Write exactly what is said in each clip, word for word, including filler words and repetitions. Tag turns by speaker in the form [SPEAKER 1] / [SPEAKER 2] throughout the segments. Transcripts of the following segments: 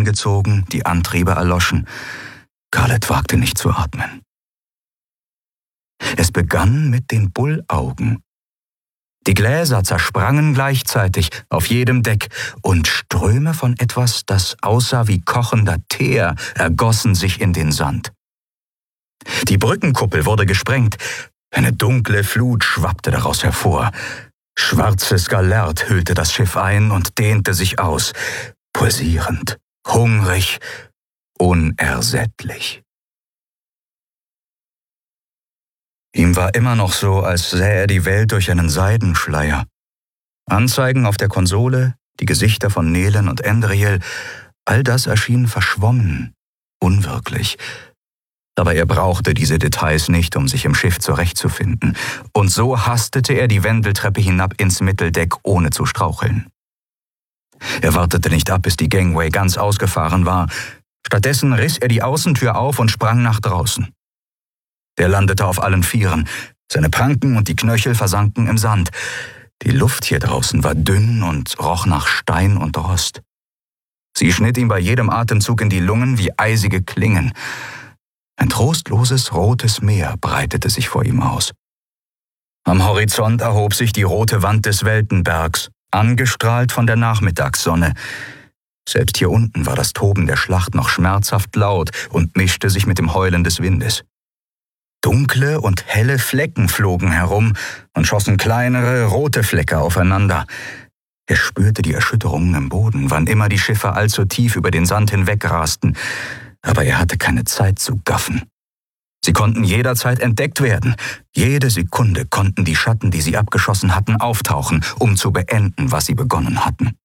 [SPEAKER 1] angezogen, die Antriebe erloschen. Scarlett wagte nicht zu atmen. Es begann mit den Bullaugen. Die Gläser zersprangen gleichzeitig auf jedem Deck und Ströme von etwas, das aussah wie kochender Teer, ergossen sich in den Sand. Die Brückenkuppel wurde gesprengt. Eine dunkle Flut schwappte daraus hervor. Schwarzes Galert hüllte das Schiff ein und dehnte sich aus, pulsierend, hungrig, unersättlich. Ihm war immer noch so, als sähe er die Welt durch einen Seidenschleier. Anzeigen auf der Konsole, die Gesichter von Nelen und Endriel, all das erschien verschwommen, unwirklich. Aber er brauchte diese Details nicht, um sich im Schiff zurechtzufinden. Und so hastete er die Wendeltreppe hinab ins Mitteldeck, ohne zu straucheln. Er wartete nicht ab, bis die Gangway ganz ausgefahren war. Stattdessen riss er die Außentür auf und sprang nach draußen. Er landete auf allen Vieren. Seine Pranken und die Knöchel versanken im Sand. Die Luft hier draußen war dünn und roch nach Stein und Rost. Sie schnitt ihm bei jedem Atemzug in die Lungen wie eisige Klingen. Ein trostloses, rotes Meer breitete sich vor ihm aus. Am Horizont erhob sich die rote Wand des Weltenbergs, angestrahlt von der Nachmittagssonne. Selbst hier unten war das Toben der Schlacht noch schmerzhaft laut und mischte sich mit dem Heulen des Windes. Dunkle und helle Flecken flogen herum und schossen kleinere, rote Flecke aufeinander. Er spürte die Erschütterungen im Boden, wann immer die Schiffe allzu tief über den Sand hinwegrasten. Aber er hatte keine Zeit zu gaffen. Sie konnten jederzeit entdeckt werden. Jede Sekunde konnten die Schatten, die sie abgeschossen hatten, auftauchen, um zu beenden, was sie begonnen hatten.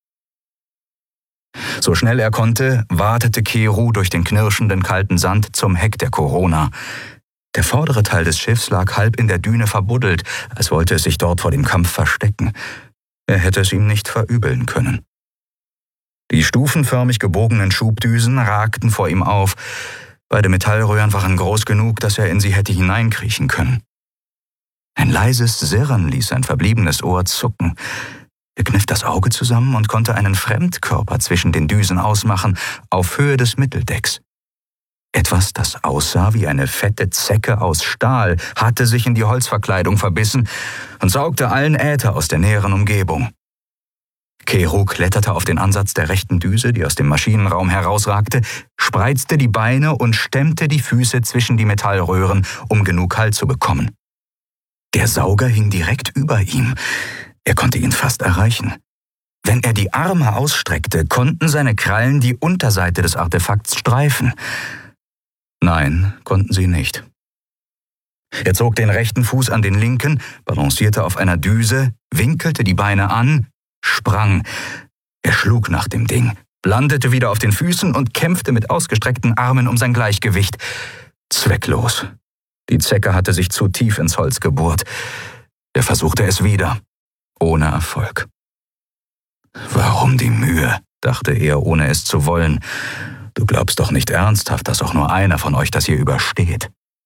[SPEAKER 1] So schnell er konnte, watete Keru durch den knirschenden kalten Sand zum Heck der Corona. Der vordere Teil des Schiffs lag halb in der Düne verbuddelt, als wollte es sich dort vor dem Kampf verstecken. Er hätte es ihm nicht verübeln können. Die stufenförmig gebogenen Schubdüsen ragten vor ihm auf. Beide Metallröhren waren groß genug, dass er in sie hätte hineinkriechen können. Ein leises Sirren ließ sein verbliebenes Ohr zucken. Er kniff das Auge zusammen und konnte einen Fremdkörper zwischen den Düsen ausmachen, auf Höhe des Mitteldecks. Etwas, das aussah wie eine fette Zecke aus Stahl, hatte sich in die Holzverkleidung verbissen und saugte allen Äther aus der näheren Umgebung. Keru kletterte auf den Ansatz der rechten Düse, die aus dem Maschinenraum herausragte, spreizte die Beine und stemmte die Füße zwischen die Metallröhren, um genug Halt zu bekommen. Der Sauger hing direkt über ihm. Er konnte ihn fast erreichen. Wenn er die Arme ausstreckte, konnten seine Krallen die Unterseite des Artefakts streifen. Nein, konnten sie nicht. Er zog den rechten Fuß an den linken, balancierte auf einer Düse, winkelte die Beine an, sprang. Er schlug nach dem Ding, landete wieder auf den Füßen und kämpfte mit ausgestreckten Armen um sein Gleichgewicht. Zwecklos. Die Zecke hatte sich zu tief ins Holz gebohrt. Er versuchte es wieder, ohne Erfolg. Warum die Mühe, dachte er, ohne es zu wollen. Du glaubst doch nicht ernsthaft, dass auch nur einer von euch das hier übersteht.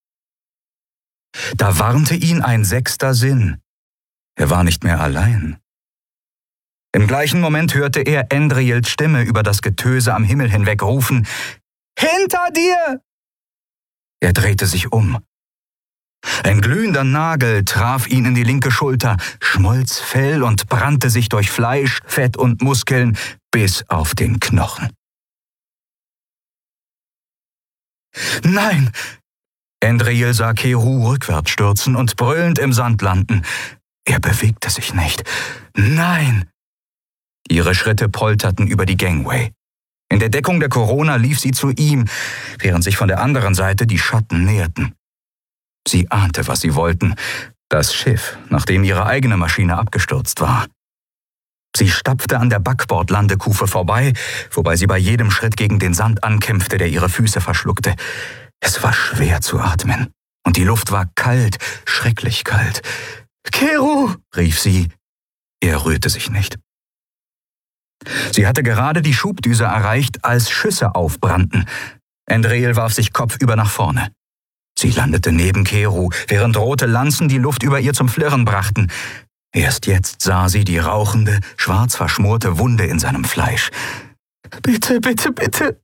[SPEAKER 1] Da warnte ihn ein sechster Sinn. Er war nicht mehr allein. Im gleichen Moment hörte er Endriels Stimme über das Getöse am Himmel hinweg rufen: »Hinter dir!« Er drehte sich um. Ein glühender Nagel traf ihn in die linke Schulter, schmolz Fell und brannte sich durch Fleisch, Fett und Muskeln bis auf den Knochen. »Nein!« Endriel sah Keru rückwärts stürzen und brüllend im Sand landen. Er bewegte sich nicht. »Nein!« Ihre Schritte polterten über die Gangway. In der Deckung der Corona lief sie zu ihm, während sich von der anderen Seite die Schatten näherten. Sie ahnte, was sie wollten. Das Schiff, nachdem ihre eigene Maschine abgestürzt war. Sie stapfte an der Backbordlandekufe vorbei, wobei sie bei jedem Schritt gegen den Sand ankämpfte, der ihre Füße verschluckte. Es war schwer zu atmen, und die Luft war kalt, schrecklich kalt. »Keru«, rief sie. Er rührte sich nicht. Sie hatte gerade die Schubdüse erreicht, als Schüsse aufbrannten. Endriel warf sich kopfüber nach vorne. Sie landete neben Keru, während rote Lanzen die Luft über ihr zum Flirren brachten. Erst jetzt sah sie die rauchende, schwarz verschmorte Wunde in seinem Fleisch. »Bitte, bitte, bitte«,